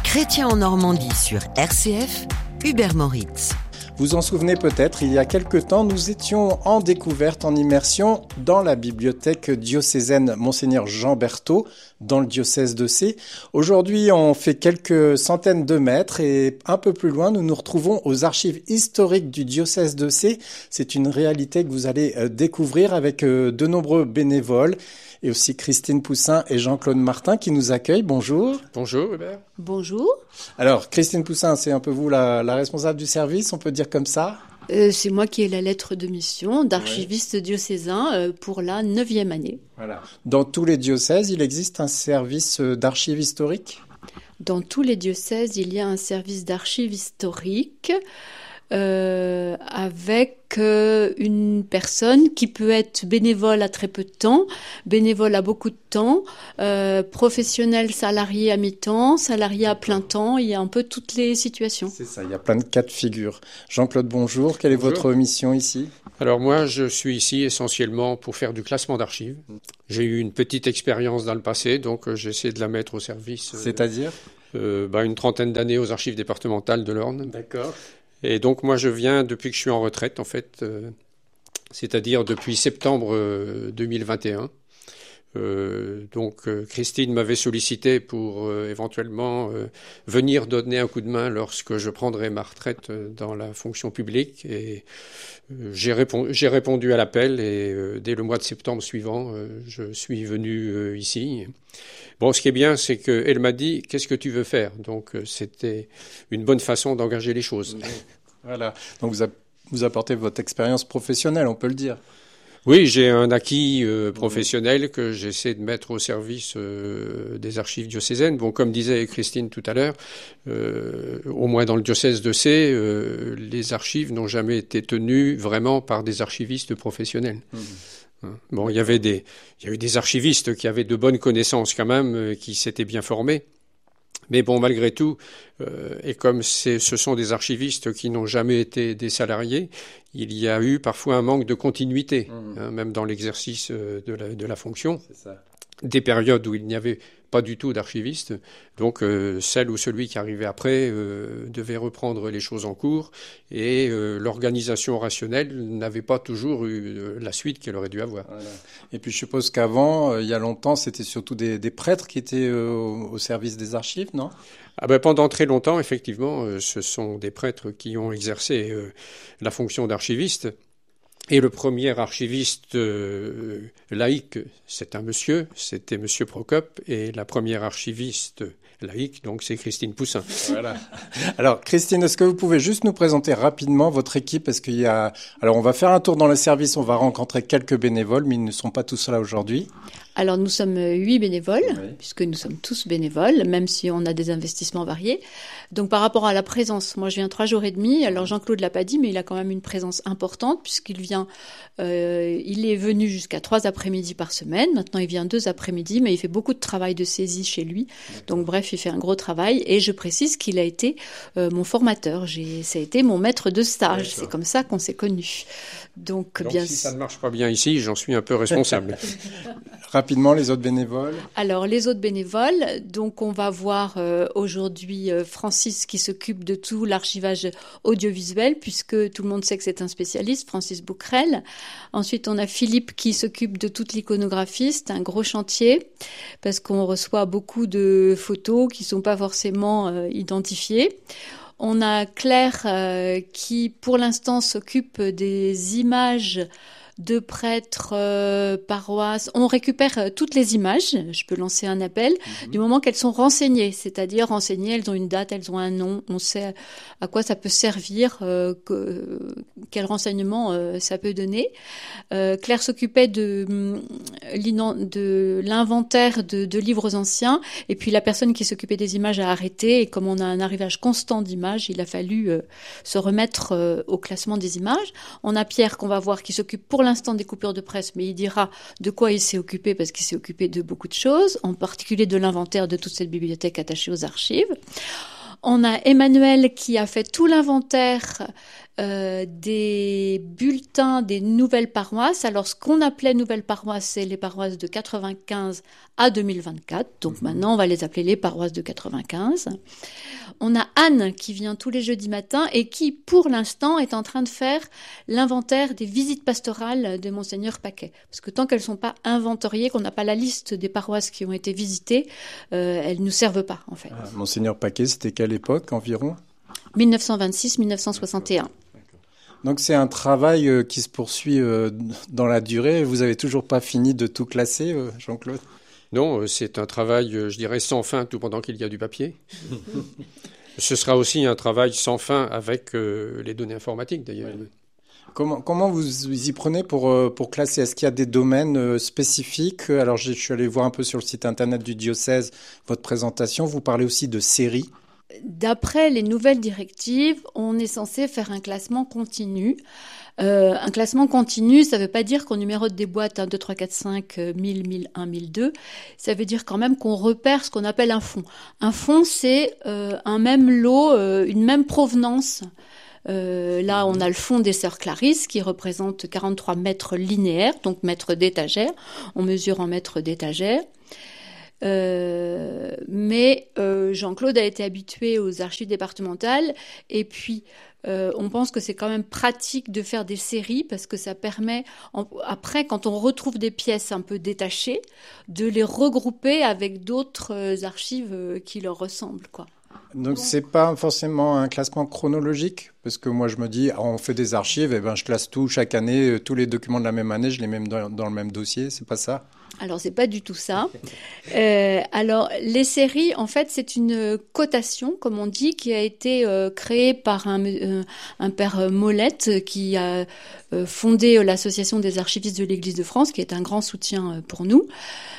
Chrétien en Normandie sur RCF, Hubert Moritz. Vous en souvenez peut-être, il y a quelque temps, nous étions en découverte, en immersion dans la bibliothèque diocésaine Monseigneur Jean Berthaud, dans le diocèse de Sées. Aujourd'hui, on fait quelques centaines de mètres et un peu plus loin, nous nous retrouvons aux archives historiques du diocèse de Sées. C'est une réalité que vous allez découvrir avec de nombreux bénévoles et aussi Christine Poussin et Jean-Claude Martin qui nous accueillent. Bonjour. Bonjour Hubert. Bonjour. Alors, Christine Poussin, c'est un peu vous la responsable du service, on peut dire comme ça ? C'est moi qui ai la lettre de mission d'archiviste diocésain pour la 9e année. Voilà. Dans tous les diocèses, il existe un service d'archives historiques ? Dans tous les diocèses, il y a un service d'archives historiques avec une personne qui peut être bénévole à très peu de temps, bénévole à beaucoup de temps, professionnel salarié à mi-temps, salarié à plein temps, il y a un peu toutes les situations. C'est ça, il y a plein de cas de figure. Jean-Claude, bonjour, quelle est votre mission ici ? Alors moi, je suis ici essentiellement pour faire du classement d'archives. J'ai eu une petite expérience dans le passé, donc j'essaie de la mettre au service. C'est-à-dire une trentaine d'années aux archives départementales de l'Orne. D'accord. Et donc moi je viens depuis que je suis en retraite en fait, c'est-à-dire depuis septembre 2021. Christine m'avait sollicité pour éventuellement venir donner un coup de main lorsque je prendrai ma retraite dans la fonction publique. Et j'ai répondu à l'appel et dès le mois de septembre suivant, je suis venu ici. Bon, ce qui est bien, c'est qu'elle m'a dit « Qu'est-ce que tu veux faire ?» Donc, c'était une bonne façon d'engager les choses. Voilà. Donc, vous apportez votre expérience professionnelle, on peut le dire. Oui, j'ai un acquis professionnel que j'essaie de mettre au service des archives diocésaines. Bon, comme disait Christine tout à l'heure, au moins dans le diocèse de Sées, les archives n'ont jamais été tenues vraiment par des archivistes professionnels. Bon, il y a eu des archivistes qui avaient de bonnes connaissances quand même, qui s'étaient bien formés. Mais bon, malgré tout, et comme ce sont des archivistes qui n'ont jamais été des salariés, il y a eu parfois un manque de continuité, même dans l'exercice de la fonction. C'est ça. Des périodes où il n'y avait pas du tout d'archivistes. Donc, celle ou celui qui arrivait après devait reprendre les choses en cours et l'organisation rationnelle n'avait pas toujours eu la suite qu'elle aurait dû avoir. Voilà. Et puis, je suppose qu'avant, il y a longtemps, c'était surtout des prêtres qui étaient au service des archives, non ? Pendant très longtemps, effectivement, ce sont des prêtres qui ont exercé la fonction d'archiviste. Et le premier archiviste laïque, c'était monsieur Procope, et la première archiviste laïque, donc c'est Christine Poussin. Voilà. Alors Christine, est-ce que vous pouvez juste nous présenter rapidement votre équipe ? Parce qu'il y a, alors on va faire un tour dans le service, on va rencontrer quelques bénévoles, mais ils ne sont pas tous là aujourd'hui. Alors nous sommes 8 bénévoles, puisque nous sommes tous bénévoles, même si on a des investissements variés. Donc par rapport à la présence, moi je viens 3 jours et demi, alors Jean-Claude l'a pas dit, mais il a quand même une présence importante, puisqu'il vient, il est venu jusqu'à 3 après-midi par semaine, maintenant il vient 2 après-midi, mais il fait beaucoup de travail de saisie chez lui, donc bref, il fait un gros travail, et je précise qu'il a été mon formateur, ça a été mon maître de stage, c'est comme ça qu'on s'est connus. Donc bien si ça ne marche pas bien ici, j'en suis un peu responsable. Rapidement, les autres bénévoles. Alors, les autres bénévoles, donc on va voir aujourd'hui Francis qui s'occupe de tout l'archivage audiovisuel, puisque tout le monde sait que c'est un spécialiste, Francis Bouquerel. Ensuite, on a Philippe qui s'occupe de toute l'iconographie, c'est un gros chantier, parce qu'on reçoit beaucoup de photos qui sont pas forcément identifiées. On a Claire qui, pour l'instant, s'occupe des images de prêtres, paroisses. On récupère toutes les images. Je peux lancer un appel du moment qu'elles sont renseignées. C'est-à-dire renseignées, elles ont une date, elles ont un nom. On sait à quoi ça peut servir, quel renseignement ça peut donner. Claire s'occupait de l'inventaire de livres anciens. Et puis la personne qui s'occupait des images a arrêté. Et comme on a un arrivage constant d'images, il a fallu se remettre au classement des images. On a Pierre qu'on va voir qui s'occupe pour l'instant des coupures de presse, mais il dira de quoi il s'est occupé parce qu'il s'est occupé de beaucoup de choses, en particulier de l'inventaire de toute cette bibliothèque attachée aux archives. On a Emmanuel qui a fait tout l'inventaire des bulletins des nouvelles paroisses. Alors, ce qu'on appelait nouvelles paroisses, c'est les paroisses de 95 à 2024. Donc maintenant, on va les appeler les paroisses de 95. On a Anne qui vient tous les jeudis matins et qui, pour l'instant, est en train de faire l'inventaire des visites pastorales de Monseigneur Paquet. Parce que tant qu'elles ne sont pas inventoriées, qu'on n'a pas la liste des paroisses qui ont été visitées, elles ne nous servent pas, en fait. Monseigneur Paquet, c'était quelle époque environ ? 1926-1961. Donc c'est un travail qui se poursuit dans la durée. Vous n'avez toujours pas fini de tout classer, Jean-Claude ? Non, c'est un travail, je dirais, sans fin tout pendant qu'il y a du papier. Ce sera aussi un travail sans fin avec les données informatiques, d'ailleurs. Oui. Comment vous y prenez pour classer ? Est-ce qu'il y a des domaines spécifiques ? Alors je suis allé voir un peu sur le site internet du diocèse votre présentation. Vous parlez aussi de séries. D'après les nouvelles directives, on est censé faire un classement continu. Un classement continu, ça ne veut pas dire qu'on numérote des boîtes 1, 2, 3, 4, 5, 1000, 1001, 1002. Ça veut dire quand même qu'on repère ce qu'on appelle un fonds. Un fonds, c'est un même lot, une même provenance. Là, on a le fonds des Sœurs Clarisse qui représente 43 mètres linéaires, donc mètres d'étagère. On mesure en mètres d'étagère. Mais Jean-Claude a été habitué aux archives départementales et puis on pense que c'est quand même pratique de faire des séries parce que ça permet, après, quand on retrouve des pièces un peu détachées, de les regrouper avec d'autres archives qui leur ressemblent, quoi. Donc c'est pas forcément un classement chronologique, parce que moi je me dis, on fait des archives, et ben je classe tout chaque année, tous les documents de la même année, je les mets dans le même dossier, c'est pas ça ? Alors c'est pas du tout ça. Alors les séries, en fait, c'est une cotation, comme on dit, qui a été créée par un père Molette qui a fondé l'association des archivistes de l'Église de France, qui est un grand soutien pour nous.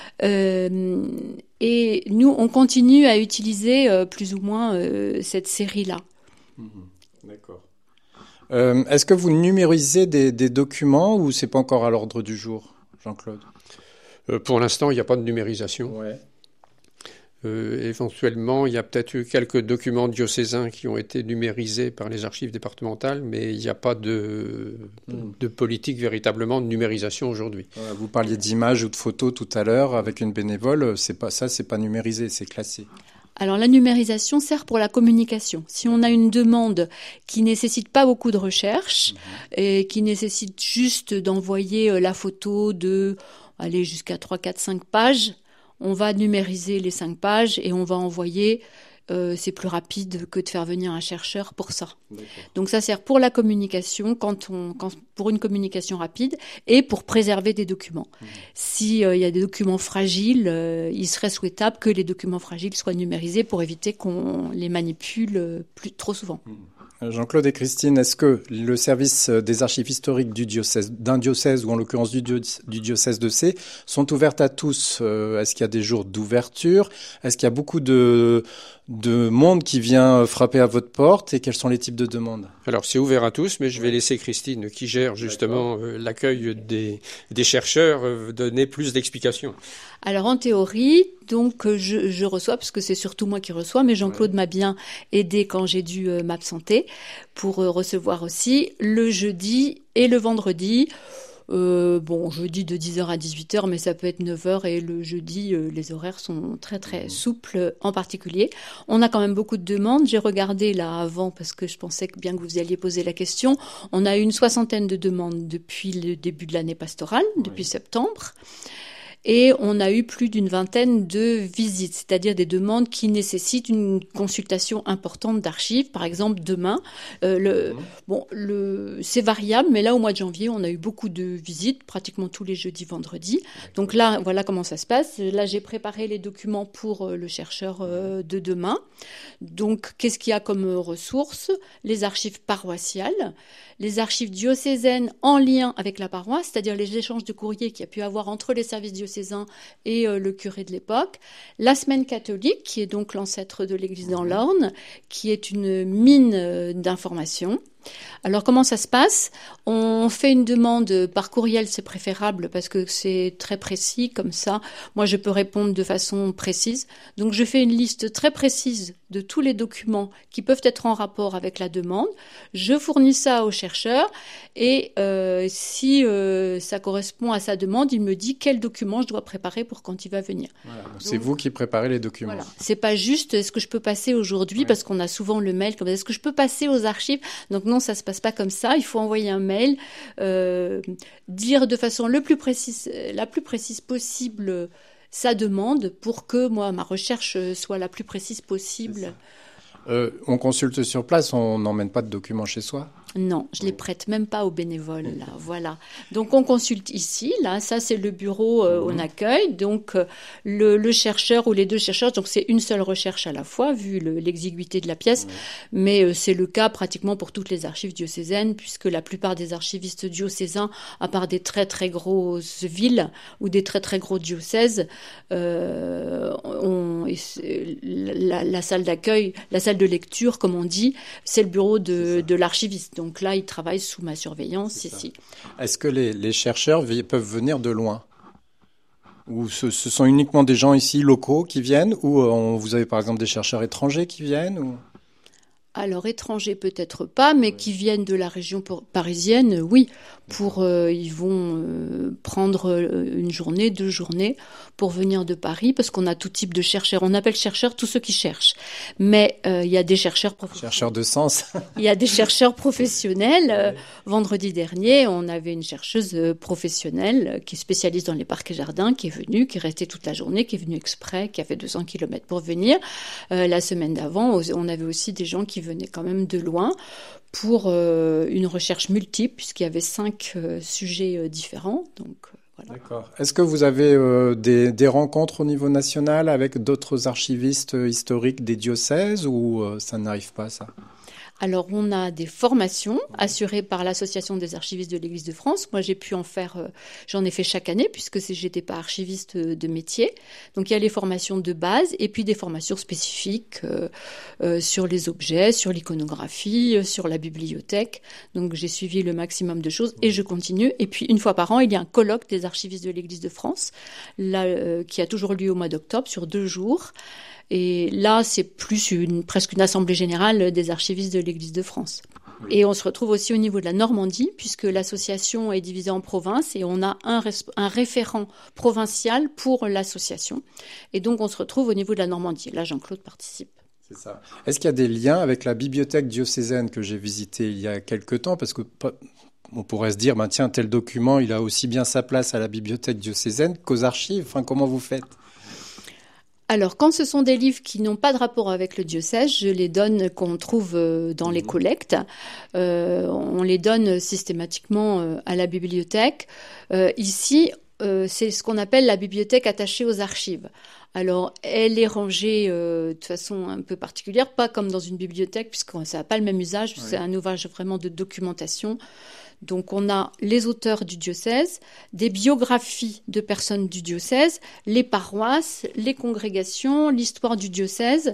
Et nous, on continue à utiliser plus ou moins cette série-là. D'accord. Est-ce que vous numérisez des documents ou c'est pas encore à l'ordre du jour, Jean-Claude ? Pour l'instant, il n'y a pas de numérisation. Ouais. Éventuellement, il y a peut-être eu quelques documents diocésains qui ont été numérisés par les archives départementales, mais il n'y a pas de politique véritablement de numérisation aujourd'hui. Vous parliez d'images ou de photos tout à l'heure avec une bénévole, c'est pas numérisé, c'est classé. Alors la numérisation sert pour la communication. Si on a une demande qui nécessite pas beaucoup de recherche et qui nécessite juste d'envoyer la photo de aller jusqu'à 3, 4, 5 pages, on va numériser les 5 pages et on va envoyer. C'est plus rapide que de faire venir un chercheur pour ça. D'accord. Donc ça sert pour la communication, pour une communication rapide et pour préserver des documents. S'il y a des documents fragiles, il serait souhaitable que les documents fragiles soient numérisés pour éviter qu'on les manipule plus trop souvent. Jean-Claude et Christine, est-ce que le service des archives historiques d'un diocèse ou en l'occurrence du diocèse de Sées sont ouvertes à tous ? Est-ce qu'il y a des jours d'ouverture ? Est-ce qu'il y a beaucoup de monde qui vient frapper à votre porte et quels sont les types de demandes ? Alors c'est ouvert à tous, mais je vais laisser Christine qui gère justement l'accueil des chercheurs donner plus d'explications. Alors en théorie, donc je reçois, parce que c'est surtout moi qui reçois, mais Jean-Claude m'a bien aidé quand j'ai dû m'absenter pour recevoir aussi le jeudi et le vendredi. Jeudi de 10h à 18h, mais ça peut être 9h et le jeudi, les horaires sont très très souples en particulier. On a quand même beaucoup de demandes. J'ai regardé là avant parce que je pensais que bien que vous alliez poser la question. On a eu une 60aine de demandes depuis le début de l'année pastorale, depuis septembre. Et on a eu plus d'une 20aine de visites, c'est-à-dire des demandes qui nécessitent une consultation importante d'archives. Par exemple, demain, c'est variable, mais là, au mois de janvier, on a eu beaucoup de visites, pratiquement tous les jeudis, vendredis. Donc là, voilà comment ça se passe. Là, j'ai préparé les documents pour le chercheur de demain. Donc, qu'est-ce qu'il y a comme ressources ? Les archives paroissiales, les archives diocésaines en lien avec la paroisse, c'est-à-dire les échanges de courriers qu'il y a pu avoir entre les services diocésains et le curé de l'époque. La Semaine catholique, qui est donc l'ancêtre de l'Église dans l'Orne, qui est une mine d'informations. Alors comment ça se passe? On fait une demande par courriel, c'est préférable parce que c'est très précis comme ça. Moi, je peux répondre de façon précise. Donc je fais une liste très précise de tous les documents qui peuvent être en rapport avec la demande. Je fournis ça au chercheur et si ça correspond à sa demande, il me dit quel document je dois préparer pour quand il va venir. Voilà, donc c'est vous qui préparez les documents. Voilà. C'est pas juste est-ce que je peux passer aujourd'hui, parce qu'on a souvent le mail comme est-ce que je peux passer aux archives. Donc non, ça se passe pas comme ça. Il faut envoyer un mail, dire de façon la plus précise possible sa demande pour que moi ma recherche soit la plus précise possible. On consulte sur place, on n'emmène pas de documents chez soi? Non, je les prête même pas aux bénévoles, là, voilà. Donc, on consulte ici, là, ça, c'est le bureau on accueille. Donc, le chercheur ou les deux chercheurs, donc c'est une seule recherche à la fois, vu l'exiguïté de la pièce, mais c'est le cas pratiquement pour toutes les archives diocésaines, puisque la plupart des archivistes diocésains, à part des très, très grosses villes ou des très, très gros diocèses, la salle d'accueil, la salle de lecture, comme on dit, c'est le bureau de l'archiviste. Donc là, ils travaillent sous ma surveillance ici. Est-ce que les chercheurs peuvent venir de loin? Ou ce sont uniquement des gens ici locaux qui viennent? Ou vous avez par exemple des chercheurs étrangers qui viennent ou... Alors, étrangers peut-être pas, mais qui viennent de la région parisienne, oui. Ils vont prendre une journée, 2 journées pour venir de Paris, parce qu'on a tout type de chercheurs. On appelle chercheurs tous ceux qui cherchent. Mais il y a des chercheurs professionnels. Chercheurs de sens. Il y a des chercheurs professionnels. Vendredi dernier, on avait une chercheuse professionnelle qui est spécialiste dans les parcs et jardins, qui est venue, qui est restée toute la journée, qui est venue exprès, qui a fait 200 km pour venir. La semaine d'avant, on avait aussi des gens qui venaient quand même de loin pour une recherche multiple, puisqu'il y avait 5 sujets différents. Donc, voilà. D'accord. Est-ce que vous avez des rencontres au niveau national avec d'autres archivistes historiques des diocèses ou ça n'arrive pas, ça? Alors, on a des formations assurées par l'Association des archivistes de l'Église de France. Moi, j'ai pu en faire, j'en ai fait chaque année puisque j'étais pas archiviste de métier. Donc, il y a les formations de base et puis des formations spécifiques sur les objets, sur l'iconographie, sur la bibliothèque. Donc, j'ai suivi le maximum de choses et je continue. Et puis, une fois par an, il y a un colloque des archivistes de l'Église de France, là, qui a toujours lieu au mois d'octobre sur 2 jours. Et là, c'est plus presque une assemblée générale des archivistes de l'Église de France. Et on se retrouve aussi au niveau de la Normandie, puisque l'association est divisée en provinces et on a un référent provincial pour l'association. Et donc, on se retrouve au niveau de la Normandie. Là, Jean-Claude participe. C'est ça. Est-ce qu'il y a des liens avec la bibliothèque diocésaine que j'ai visitée il y a quelque temps? Parce que on pourrait se dire, tiens, tel document, il a aussi bien sa place à la bibliothèque diocésaine qu'aux archives. Enfin, comment vous faites? Alors, quand ce sont des livres qui n'ont pas de rapport avec le diocèse, je les donne, qu'on trouve dans les collectes. On les donne systématiquement à la bibliothèque. Ici, c'est ce qu'on appelle la bibliothèque attachée aux archives. Alors, elle est rangée de façon un peu particulière, pas comme dans une bibliothèque, puisque ça n'a pas le même usage. Oui. C'est un ouvrage vraiment de documentation. Donc, on a les auteurs du diocèse, des biographies de personnes du diocèse, les paroisses, les congrégations, l'histoire du diocèse.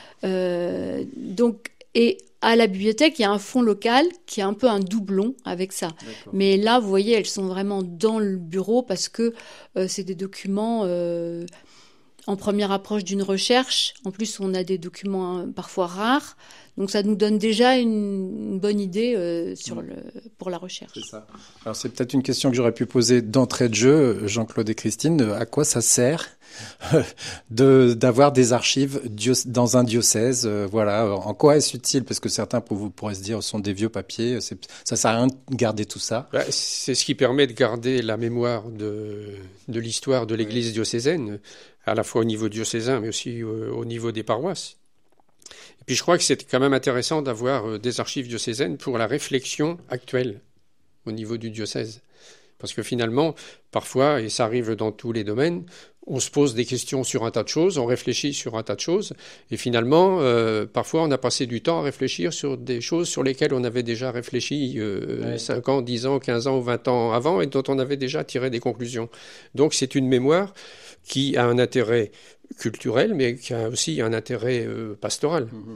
Et à la bibliothèque, il y a un fonds local qui est un peu un doublon avec ça. D'accord. Mais là, vous voyez, elles sont vraiment dans le bureau parce que c'est des documents en première approche d'une recherche. En plus, on a des documents parfois rares. Donc, ça nous donne déjà une bonne idée pour la recherche. C'est ça. Alors, c'est peut-être une question que j'aurais pu poser d'entrée de jeu, Jean-Claude et Christine. À quoi ça sert d'avoir des archives dans un diocèse? Voilà. En quoi est-ce utile? Parce que certains pourraient se dire, ce sont des vieux papiers. Ça sert à rien de garder tout ça. C'est ce qui permet de garder la mémoire de l'histoire de l'Église diocésaine, à la fois au niveau diocésain, mais aussi au niveau des paroisses. Et puis je crois que c'est quand même intéressant d'avoir des archives diocésaines pour la réflexion actuelle au niveau du diocèse. Parce que finalement, parfois, et ça arrive dans tous les domaines, on se pose des questions sur un tas de choses, on réfléchit sur un tas de choses, et finalement, parfois, on a passé du temps à réfléchir sur des choses sur lesquelles on avait déjà réfléchi 5 ans, 10 ans, 15 ans ou 20 ans avant, et dont on avait déjà tiré des conclusions. Donc c'est une mémoire qui a un intérêt culturel, mais qui a aussi un intérêt pastoral.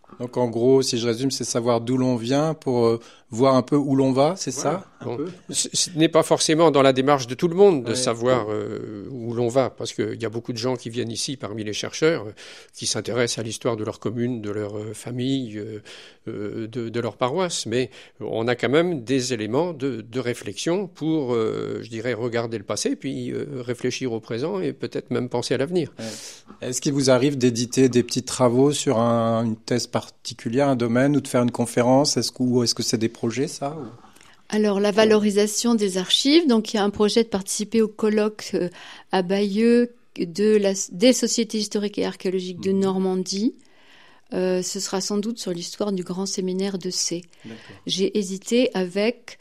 Donc en gros, si je résume, c'est savoir d'où l'on vient pour voir un peu où l'on va, c'est ça bon. Ce n'est pas forcément dans la démarche de tout le monde de savoir où l'on va, parce qu'il y a beaucoup de gens qui viennent ici parmi les chercheurs, qui s'intéressent à l'histoire de leur commune, de leur famille, de leur paroisse, mais on a quand même des éléments de réflexion pour, je dirais, regarder le passé, puis réfléchir au présent et peut-être même penser à l'avenir. Est-ce qu'il vous arrive d'éditer des petits travaux sur une thèse particulière, un domaine, ou de faire une conférence? Est-ce que c'est des projets, ça ou... Alors, la valorisation des archives. Donc, il y a un projet de participer au colloque à Bayeux des sociétés historiques et archéologiques de Normandie. Ce sera sans doute sur l'histoire du grand séminaire de C. J'ai hésité avec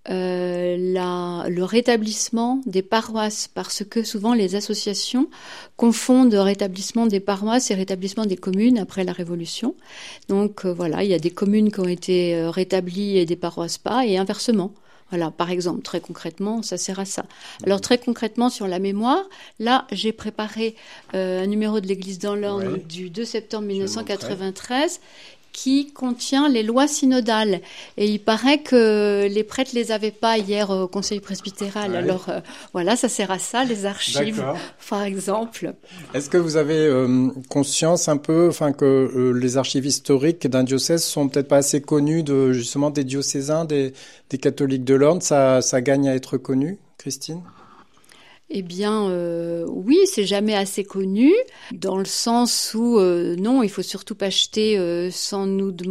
le rétablissement des paroisses, parce que souvent les associations confondent rétablissement des paroisses et rétablissement des communes après la Révolution. Donc voilà, il y a des communes qui ont été rétablies et des paroisses pas, et inversement. Voilà, par exemple, très concrètement, ça sert à ça. Alors très concrètement, sur la mémoire, là, j'ai préparé un numéro de l'Église dans l'Orne du 2 septembre 1993 qui contient les lois synodales. Et il paraît que les prêtres les avaient pas hier au Conseil presbytéral. Ouais. Alors voilà, ça sert à ça, les archives, par exemple. Est-ce que vous avez conscience un peu, que les archives historiques d'un diocèse sont peut-être pas assez connues justement des diocésains, des catholiques de l'Orne? Ça gagne à être connu, Christine? Eh bien, oui, c'est jamais assez connu, dans le sens où, non, il faut surtout pas acheter sans nous demander